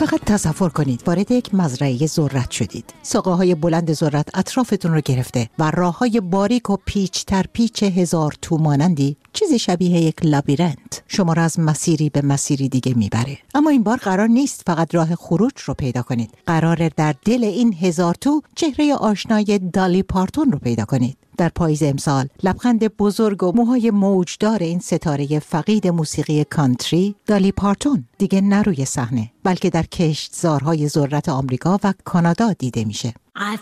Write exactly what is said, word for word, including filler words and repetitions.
فقط تصور کنید وارد یک مزرعه ذرت شدید. ساقه‌های بلند ذرت اطرافتون رو گرفته و راه‌های باریک و پیچ تر پیچ هزار تو مانندی، چیزی شبیه یک لابیرنت، شما را از مسیری به مسیری دیگه میبره. اما این بار قرار نیست فقط راه خروج رو پیدا کنید. قراره در دل این هزار تو چهره آشنای دالی پارتون رو پیدا کنید. در پاییز امسال لبخند بزرگ و موهای موجدار این ستاره فقید موسیقی کانتری، دالی پارتون، دیگه نه روی صحنه بلکه در کشتزارهای ذرت آمریکا و کانادا دیده میشه. I